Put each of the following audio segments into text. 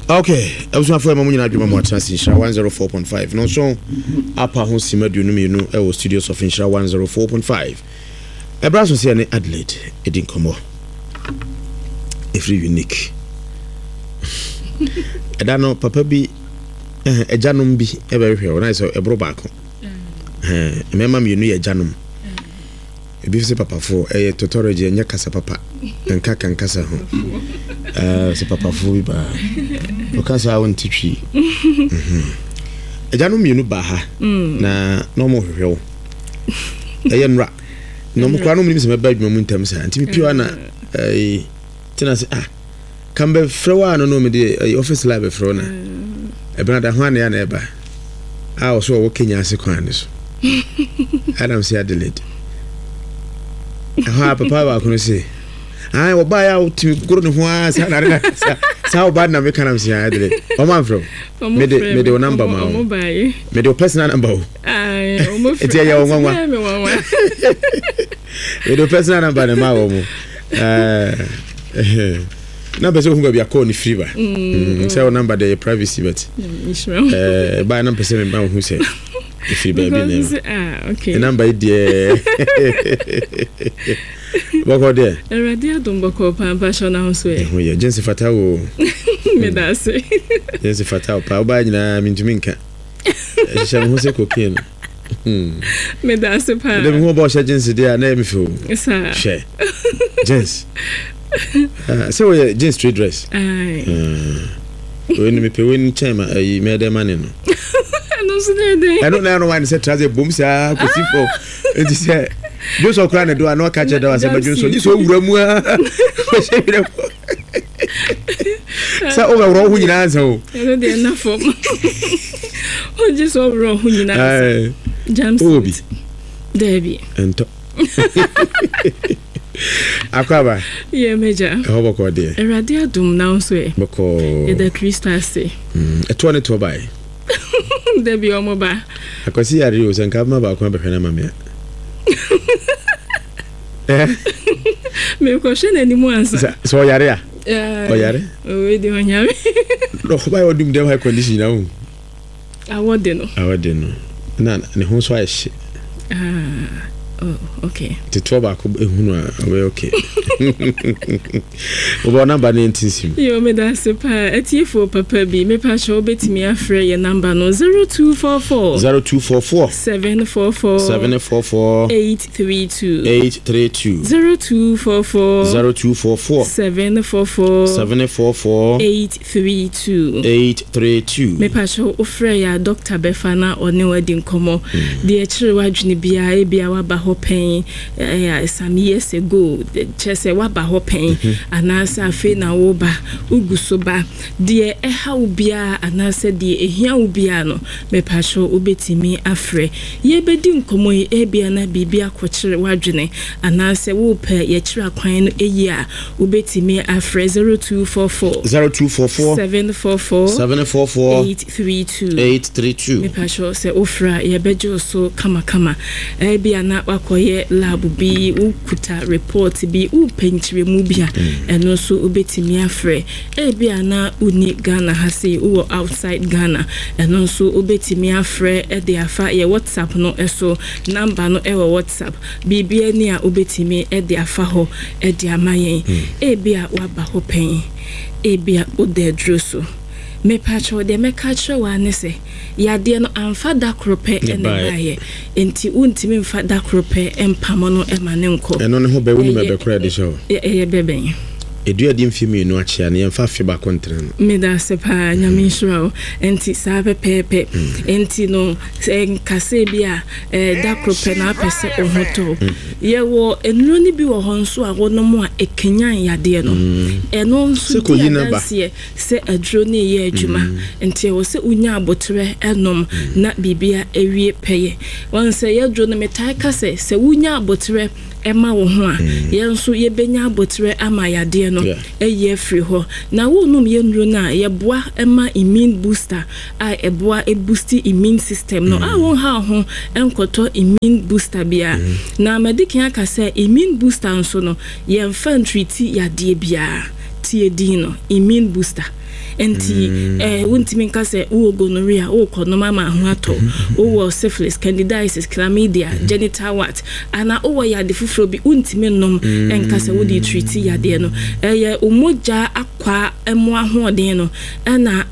Okay, I was for a moment at Juma Transisha 104.5. No so Upper Hosima Dunuminu, our studios of Insha 104.5. A brass was here in Adelaide, it didn't come more. If you unique. I don't know, Papa be a janum be ever here when I saw a brobaco. A mamma, you knew a janum. A beef papa for a tutorial and Yakasa papa and Kak and Casa home. Papa for because I want to tree. A janum you know baha na no more real. A young rat. No more cranum lives in my bedroom in terms and to be pure. A tenant come be frowa no me the office live frona. A brother one and ever. I was walking as a quandis. Adam say Adelaide. How papa wa kono say I will buy out to go to one how bad na me can say Adelaide. O man from me the number ma me the personal number it's ya o nwa me the personal number na ma o mo number so who be a call ni free ba say o number the privacy but buy number person me who say if you baby name okay the number there boko there radio dum boko pampa shona hoso e ho ye jensi fatawo me da se jensi fatawo pa ba nyina mintuminka e sha ho se cocaine me da se pa dem ho bo sha jensi there na me feel sa she jens so we jens street dress when me pe when chema I made the money no I don't know why say traze boom say kosifo it say just okra na do na catch that was about Johnson this so wura mu say over ro hu nyina answer o no dey na form o just over ro hu nyina jams obi debi ento akwaba ye meja how boko there radio dum now so e boko the crystal say eto ne to bai debi o mo ba akwasi yare o sanka ma ba kwa behwe na mame me ko shene ni mu ansa so yare a o yare we di onyame no ba yo dum dem high condition na o awode no na ne ho so aye oh okay the trouble ko ehunu a we okay obo number 19 yo me da se pa etifo papa bi me pa show betimi afre ye number no 0244 744 832 0244 744 832 me pa show ofre ya Dr. Befana oni wadi nkomo de ekire wadwene bia e bia wa ba hopen some years ago chese wa ba hopen anasa afi na wo ba uguso ba de eha ubia anasa de ehia ubia no me pa show obetimi afre ye bedi nkomo e bia na bibia kwokire wadwene anasa wo pe ye kire akwan no eyi a obetimi afre 0244 744 832 me pa show se ofra ye bejo so kama e bia na wakoye lab bi ukuta report bi upenchire mu bia eno so obetimi afre e bia na uni Ghana hase wo outside Ghana eno so obetimi afre e de afa ye WhatsApp no eso number no e wo WhatsApp bibia ni a obetimi e de afa ho e de amayen e bia waba ho pen e bia odedroso me pacho de me kacho wa ne se ya de no amfa da krope ene baye enti untimi mfa da krope empamo no e mane nko eno ne ho be woni me be kra de show e beben edu adi mfimi no achia ne mfa fe ba kontra no me da se pa nyame shro enti sa pepe enti no nkase bia da krope na apese ohoto ye wo enuro ni bi wo honso a wo no mo a ekenyan yade no eno nso se adro ni ye adwuma enti wo se unya abotre enom na bibia ewie peye won se ye dro no metai kase se unya abotre ema wo ho a yenso ye benya abotre ama yade no eye free ho na wo num ye nuro na ye boa ema immune booster a eboa e boost immune system no a won ha ho enkoto immune booster bia na medikin aka say immune booster nso no ye mfa treat yade bia tie dino immune booster enti wontimi nka se wo gonorrhea wo konoma ma ho ato wo syphilis candidiasis chlamydia genital wart ana wo yade fufuro bi wontimi nom enka se wo di treat yade no umoja akwa emo ahoden no na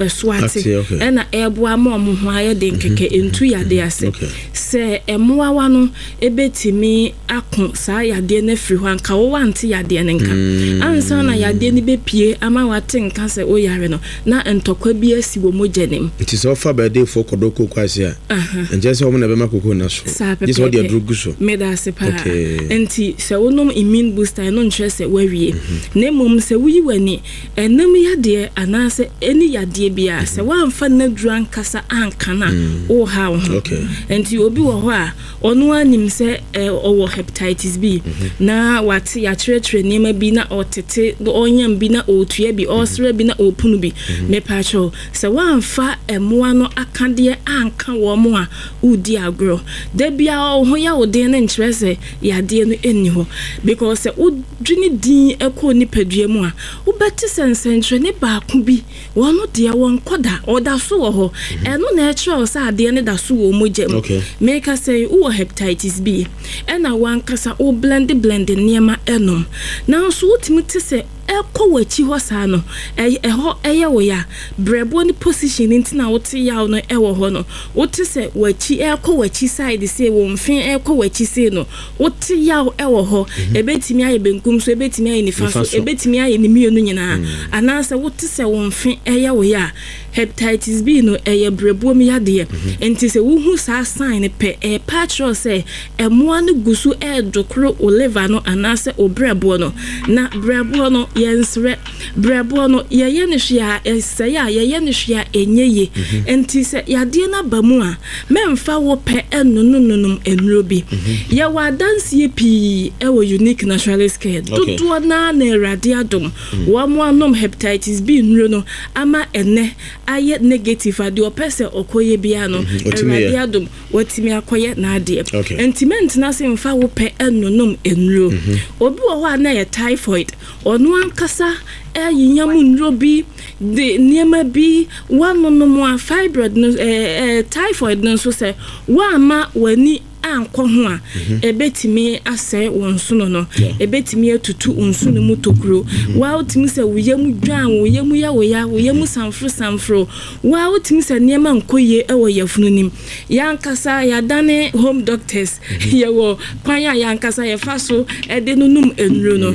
swate na eboa ma omo ho ayede nkeke entu yade ase se emo awa no ebetimi akon sa yade na firi ho anka wo wante yade ne nka ansa na yade ni bepie ama wate nka se o yare no na entokwa bi asi wo mojenem nti so fa ba dey for kodoko kwase a nje se wo na be makoko na so je so dey drugu so me da se pa nti se wonom immune booster no nche se wawie na mom se wuyi wani enam yade anase eni yade bia se wamfa na duran kasa ankana o ha ho nti obi wo ho a ono anim se owo hepatitis B na wate ya trere nema bi na otete onyam bi na otue bi osre bi na opunu bi me pacho se wamfa emoa no akade anka wo mo a udi agro da bia ho ya odin na nkyerese yade no eni ho because udwini din ekọ nipadua mu a ubeti sensentre ne baako bi wono de won koda oda so wo ho eno na ekere sa ade ne da so wo mogem make us say wo hepatitis B ena wan kasa o blend niema enom na so utimi tese ekọ wachi ho sa no eho eye wo ya brebo ni position ntina wote ya no ewo ho no wote se wachi ekọ wachi side se wo mfen ekọ wachi se no wote ya ewo ho ebetimi aye benkum so ebetimi aye nifa so ebetimi aye ni mienu nyina anase wote se wo mfen eye wo ya hepatitis B no eye brebo mi yade enti se wo hu sa sign pe patro se emoa no gusu dokro o liver no anase o brebo no na brebo no yensre brebo no ye ne hwea esaya ye ne hwea enyeye enti se yade na bamu a memfa wo pe enunununum enuro bi ye wa dance ye pi e wo unique naturalist care dodo na erade adom wo mo anom hepatitis B nuro no ama ene aye negative ade opese okoye bia no erade adom watimi akoye na ade enti na se mfa wo pe enunum enuro obi wo ho na ye typhoid onu ankasa yinyamu nro bi de niema bi wanonom a fibroid no typhoid no so se wa ma wani anko ho a ebetimi asɛ wonsono no ebetimi atutu wonsono mu tokuro wa otimi sɛ woyam dwan woyam ya woyam sanfro wa otimi sɛ niema nkoye ɛwɔ yafununim yankasa yadane home doctors yewo kwan ya yankasa yefa so ɛde nunum enuro no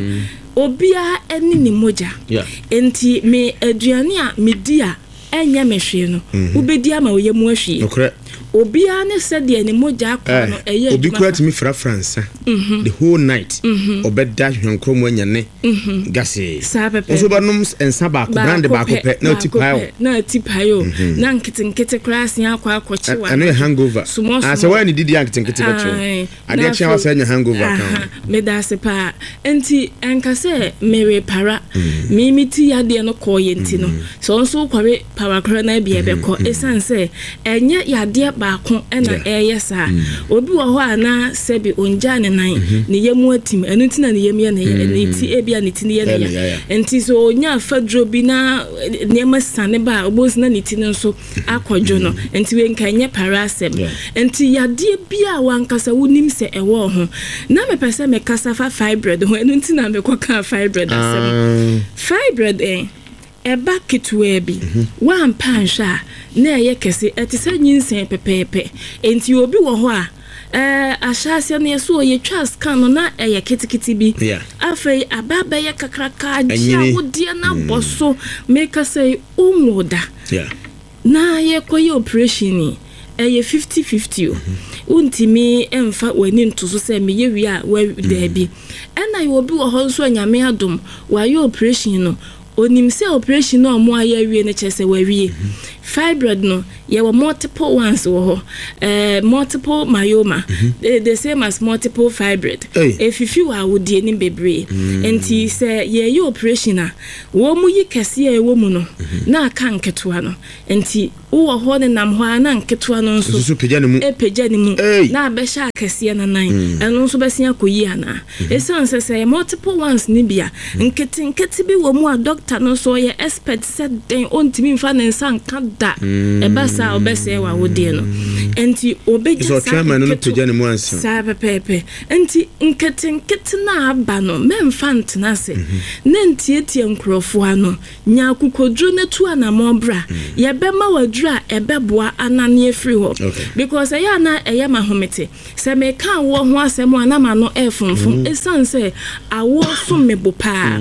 obia eni ni moja enti me aduane a media enya mehwe no ubedi ama woyam ahwie obia ne said de ni moja akọ no eye obi kwat mi fra France the whole night obeda hwenkrom anyane gase oso banum ensa ba ko brand ba ko pe na tipayo na nkete class ya akọ chiwa ana hangover ase wa ni didi nkete becho ade chia wa sanya hangover kan me da se pa enti enkase mere para mimiti ya de no ko yenti no so nso kware power kra na bia be ko esanse enye ya de baako ena eyesa obi wo ho ana sebi onjane nan ne yemu atim enu tina ne yemu ne ne ti ebia ne ti ne ya enti so onya fadro bi na ne masane ba obos na ne ti nso akwadwo no enti we nka nye parasem enti yade bia wankasa wonim se ewo ho na me pese me kasa fa fibroid ho enu tina me kwaka fibroid asem fibroid eba kitwe bi wan pansha na ye kese etisa nyinsen pepepe enti obi wo ho a ahyasia na yeso ye twa scan no na eye kitikiti bi afei ababa ye kakraka dia wodie na boso make say umuda na ye koye operation eye 50-50 untimi emfa wani ntoso se me ye wi a wa dabi ena ye obi wo ho nso anyame adom wa ye operation no onimse operation no mo aye wie ne chese wa wie fibroid no ye were multiple ones wo multiple myoma the same as multiple fibroid if you are would any bebre enti say ye operation a wo mu yi kese e wo mu no na aka nketoa no enti wo ho ne nam ho ana nketo no nso so pagya ne mu na abɛhya akɛse na nan ɛno nso bɛsia koyi ana esan sɛ multiple ones ni bia nkete bi wo mu a doctor no so ye expert said den ontimi mfa ne nsa nka da ɛbasa obɛsɛ wa wodie no enti obɛgya so chairman no pagya ne mu ansa sa pepepe enti nkete na aba no memfa ntena se na ntietie nkrofo ano nya akukodru na tu anamobra ye bema wadru a ebeboa anane afiri ho because eya na eye mahomete se me kan wo ho asem anama no efunfun esan se awo so mebopa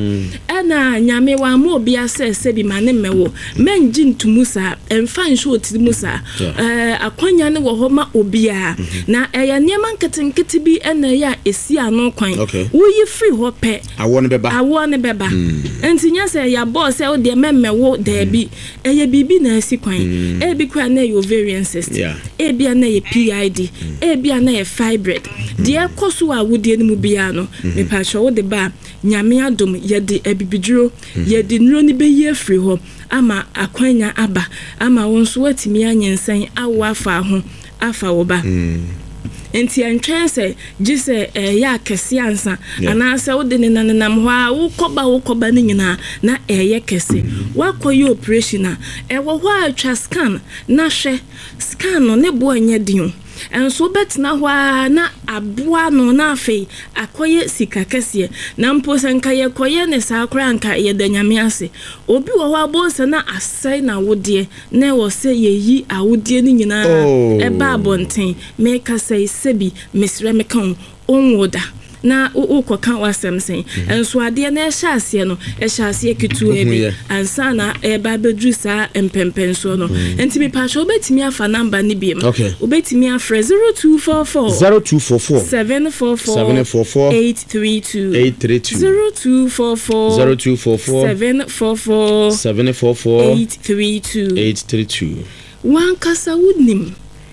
na nyame wa ma obi asese bi mane mewo menji ntumu sa emfa nso otimu sa akwanya ne wo ho ma obi a na eye niam nkete bi na ya esi ano kwan wo yi free ho pe awo ne beba enti nya se ya boss e o de memmewo da bi eye bibi na esi kwan bi kwa na your ovarian cyst bia na ye PID bia na ye fibroid de ekoso a wodie no mu bia no me pa cho wo de ba nyame adom ye de abibiduro ye de nuro ni be ye free ho ama akwanya aba ama wonso watimi anyensan awo afa wo ba enti antwen se gise ya kese ansa ana se wo de ne nanam ho a wo koba ne nyina na eye kese wakoye operation a wo ho atwa scan na hwe scan no ne bo anya din enso betina ho na aboa no na afei akoye sika kese na mpo senka ye koye ne sa akra anka ye danyame ase obi wo ho abonse na asai na wodie na wo se ye yi awodie ni nyina eba abonten make say sebi mesre mekan onwoda na ukoka wasem sen enso ade na ehya no ehya kitu ebi ansa na eba bedru sa empempenso no enti me pa sho betimi afa number ni biem obetimi afre 0244 744 832 0244 744 832 wankasa wudnim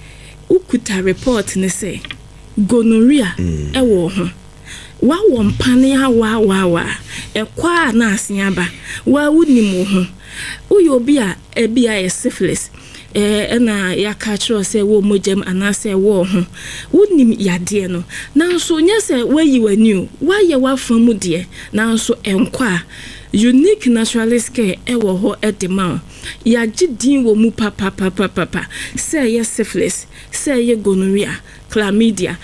ukuta report ne se gonorrhea ewo ho wa wompane wa ekwa na asiaba wa wudnim ho uyo bi a ebia ye syphilis na ya catch say wo mojem anase wo ho wudnim yade no nanso nya say wayi wani wa ye wa famu de nanso enkwa unique naturalist care ewo ho edema ya gidin wo mu papa say ye syphilis say ye gonorrhea chlamydia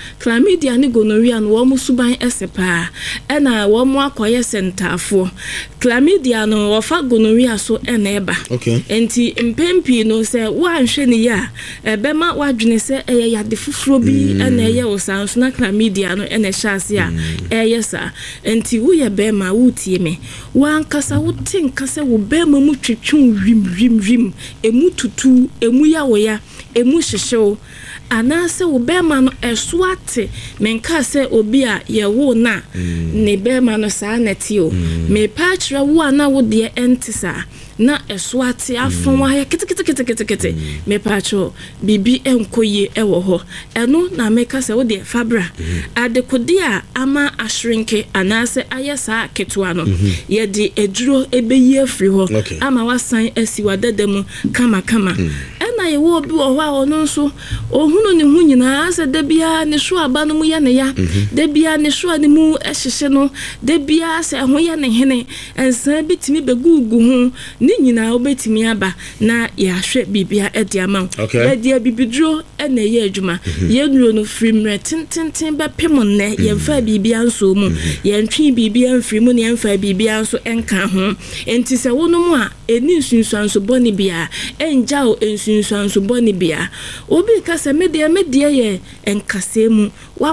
ni gonorrhea no wo musuban esepa na wo mu akoye sentafo chlamydia no wo fa gonorrhea so na eba enti mpempi no se wa nhwe ni ya ebema wadwene se eye yade fufuro bi na eye wo sanso na chlamydia no na hyase a eye sa enti wo ye bema wutie me wankasa wutin kase wo bema mu twetwun rim emu tutu emu ya wo ya emu hyehyew anase wo bema no esuate menka se obi a ye wo na ne bema no sa neti o me pachra wo ana wo de entisa na esuate afon wa ya kete me pacho bibi enkoye ewo ho eno na meka se wo de fabra adekodi a ama ashrinke anase ayesa ketua no ye de eduro ebeyi afri ho ama wasan asiwa dedem kama na ye wo bi wo ho ono nso ohunu ne hu nyina ase da bia ne so aba no mu ya ne ya da bia ne so ne mu ehyehye no da bia se ho ya ne hene ensan bitimi begugu hu ne nyina obetimi aba na ya hwe bibia ediama ya dia bibidro na ye adwuma ye nuro no frimre tenten be pem ne ye mfa bibia nso mu ye ntwi bibia mfiri mu ne ye mfa bibia nso enka ho enti se wono mu a eni nsunsuanso boni bia enjao ensunsuanso boni bia obi ka se media ye enkasemu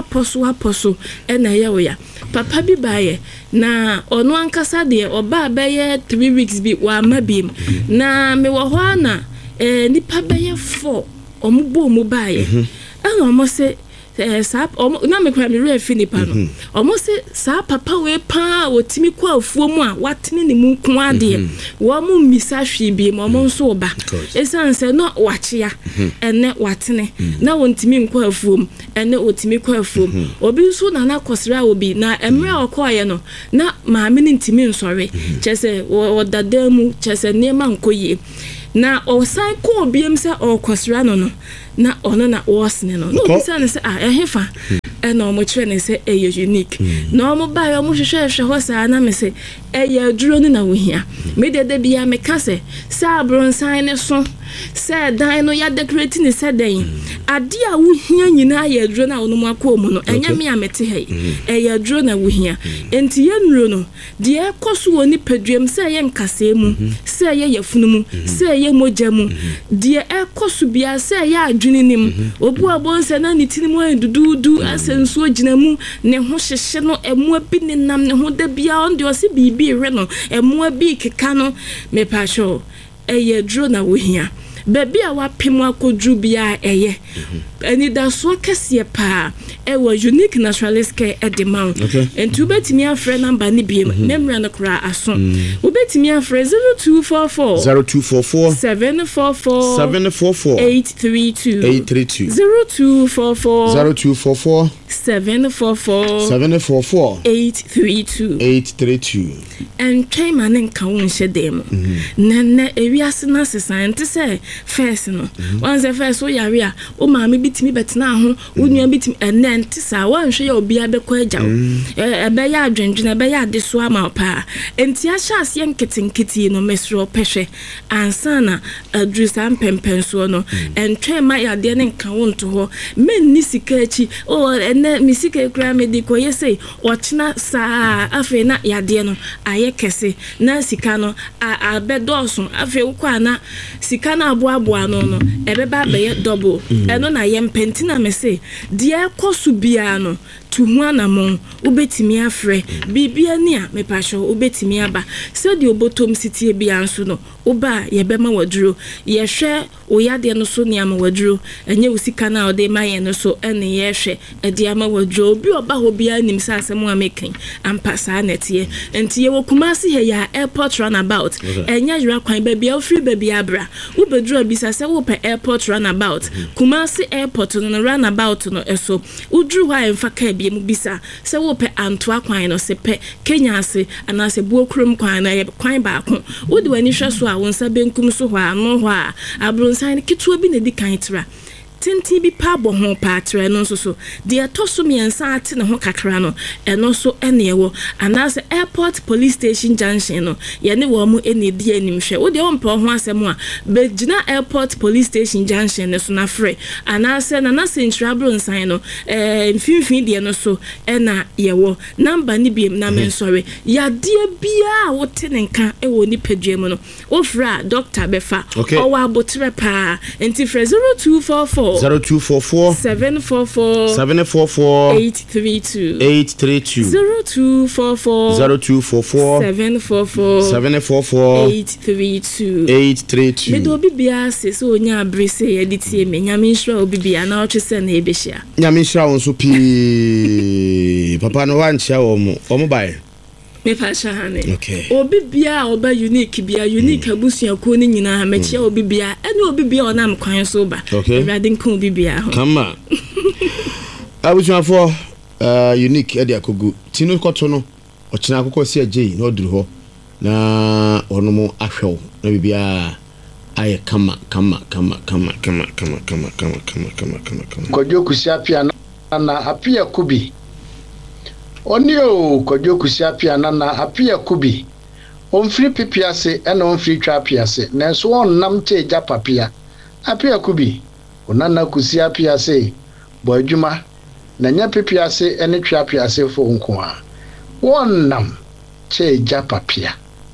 waposo na ye oya papa bi baye na ono ankasa de oba beye 3 weeks bi wa mabim na me wo ho na nipa beye 4 omubo mu baye ana omo se sa na me kwa me refi nipa no omo se sa papa we pa wotimi kwa afuo mu a watene ne mu ko ade wo mu misa hwe bi mo nso ba esanse no wachia ene watene na wontimi nkwa afuo mu ene otimi kwa afuo mu obi nso na na kosra obi na emre okoye no na maame ne ntimi nsore chese wodadamu chese nema nkoye na osan ko obiem se okosra no na ono na wosne no bisa ne se ehefa na omo kire ne se unique na omo ba yo mo hwehwe ho sa na me se aduro ni na wohia me de bia me ka se sa abronsan ne so se dan no ya decorate ni se dan ade a wohia nyina aduro na ono mo akọ mu no enya me amete hei aduro na wohia enti ye nuro no de ekoso woni padwam se ye nkase mu se ye yafunu mu se ye moja mu de ekoso bia se ye adwene nim obu abonse na ni tinimu edudu asenso gina mu ne ho hyehye no emu abi ne nam ne ho da bia on de osi bibi re no emu abi keka no me pa sho aduro na wohia baby a wapem akodru bia eye ani da so kase pa ewo unique naturalist care edema entu betimi afre number ni biem memra no kra aso obetimi afre 0244 744 832 0244 744 832 and chairman nka won hyedem nenne ewiase na sesante say first no once first so yare a o maame bitimi betena ho onua bitimi enente sa wanhwe ya obi abekọ agya ebe ya adwendwena ebe ya adeso ama pa enti ahya ye nketenketi no mesro pehwe ansana adrusa mpempenso no entwe ma ya de ne nka wonto ho menni sika achi o ene misika kura mediko yese ochina sa afi na ya de no aye kese na sika no abedoso afi ukwa na sika na aboa no ebeba be double eno na ye mpentina me se de ekosu bia no tuhu anamon ubetimi afre bibia ni a mepasho ubetimi aba se de obotom sitie bia nso no oba ye bema waduro ye hwe oyade no so ni ama waduro enye usika na ode maye no so ene ye hwe ede ama waduro bi oba ho bia nim sa asem amekan ampasa netie enti ye wokumasi he ya airport runabout enye yira kwan bia free bia bra ubeduro bisa se wo pe airport runabout kumasi airport no runabout no eso udru ha emfa ka bia mu bisa se wo pe antoa kwan no se pe Kenya ase ana se buokrum kwan na ye kwan ba ko wodi wani hwe so a wonsa benkum so ho ano ho a abronsan kituo bi na di kan tra tinti bi pa bo ho pa tra no so de to so miensa ate ne ho kakra no eno so ene ewo ana se airport police station junction no ye ne wo mu ene di anim hwe wo de wo mpa ho asem a be gina airport police station junction ne so na free ana se na se ntrabronsan no mfimfin de no so ena yewo number ni biem na men sorry ya de bia wo tenenka ewo ni padwam no ofra doctor befa o wa botre pa enti 0244 0244 744 832 0244 744 832 me do bibia se so onya abrese editie me nyame nhra obibia na otwese na ebehia nyame nhra won so pi papa no wanchia omo bae me pasha hane obibia oba unique bia unique abusuako ni nyina ha mechia obibia ene obibia onam kwan so ba everything nka obibia ho kama abusuafo unique ede akogu tinu koto no ochina akoko si agei na oduru ho na onomo ahwew na bibia aye kama Kodwo kusiapia na apia kubi onio Kodwo kusiapia na apia kubi onfiri pipiase ena onfiri twapiase nanso wonnam te japapia apia kubi onana kusiapiase bo adwuma na nya pipiase ene twapiase fo nko a wonnam te japapia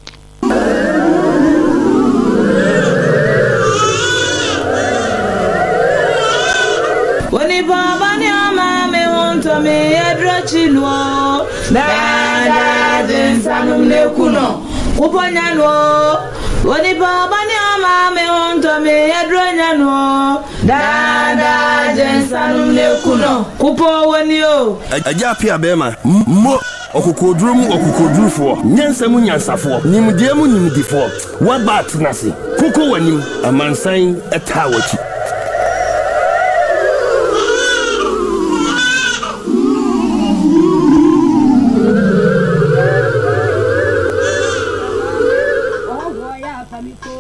Oni baba ni ama me wonto me edrochino dada densanum ne kuno kuponya no oni baba ni ama me wonto me edronya no dada densanum ne kuno kupo woni o aja pia bema mo okukodurufo nyansam nyansafo nimdiemu nimdifo wabat nase koko wanim amansan etawachi